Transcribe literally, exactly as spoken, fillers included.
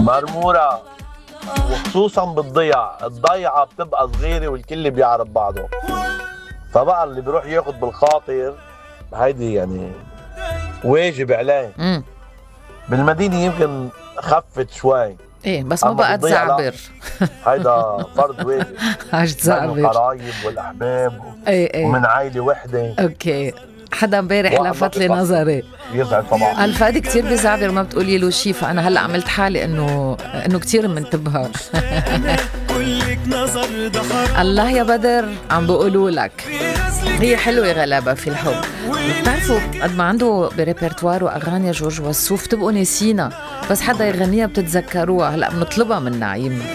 مرمورة، وخصوصا بالضيعة. الضيعة بتبقى صغيرة والكل بيعرف بعضه، فبقى اللي بيروح ياخد بالخاطر هيدي يعني واجب عليه. امم بالمدينة يمكن خفت شوي، ايه بس ما أما بقى بالضيعة لا، تزعبر. هيدا فرض واجب عاش بين تزعبر. القرايب والأحباب ايه ايه ومن عائلة وحدة. اوكي. حدا امبارح واحد ما لفت لي بيقصر. نظري، يسعد صباحك. الفادي كتير بيزعبر ما بتقولي له شي، فانا هلا عملت حالي انه انه كتير منتبهه. كلك نظر ضحك الله يا بدر عم بقولوا لك هي حلوة غلابة في الحب. بتعرفوا قد ما عنده بريبرتوار واغاني جورج وسوف تبقوا ناسينا، بس حدا يغنيها بتتذكروها. هلا بنطلبها من نعيم.